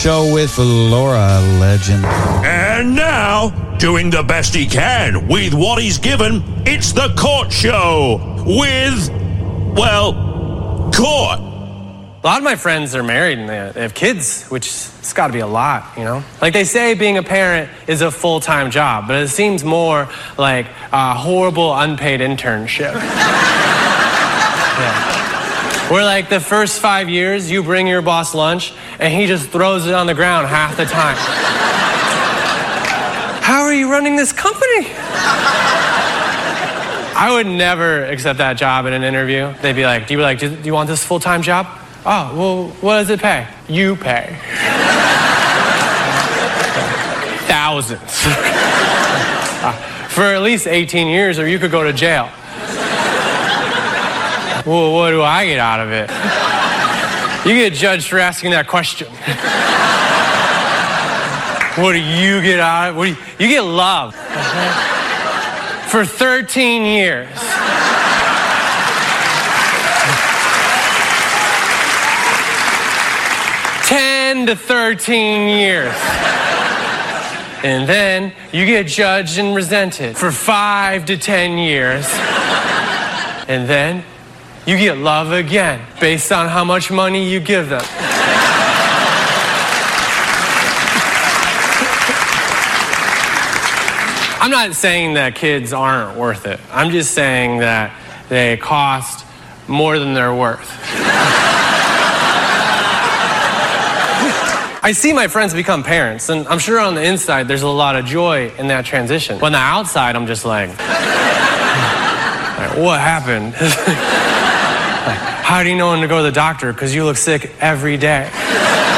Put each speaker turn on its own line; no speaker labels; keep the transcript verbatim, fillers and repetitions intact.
Show with Laura Legend.
And now, doing the best he can with what he's given, it's The Court Show with, well, Court.
A lot of my friends are married and they have kids, which it's got to be a lot, you know? Like they say being a parent is a full-time job, but it seems more like a horrible unpaid internship. Yeah. Where like the first five years, you bring your boss lunch and he just throws it on the ground half the time. How are you running this company? I would never accept that job in an interview. They'd be like, do you like, do you want this full-time job? Oh, well, what does it pay? You pay. Thousands. uh, for at least eighteen years, or you could go to jail. Well, what do I get out of it? You get judged for asking that question. What do you get out of it? What do you, you get love. For thirteen years. ten to thirteen years. And then you get judged and resented for five to ten years. And then you get love again based on how much money you give them. I'm not saying that kids aren't worth it. I'm just saying that they cost more than they're worth. I see my friends become parents, and I'm sure on the inside there's a lot of joy in that transition. But on the outside, I'm just like, like what happened? Like, how do you know when to go to the doctor? Because you look sick every day.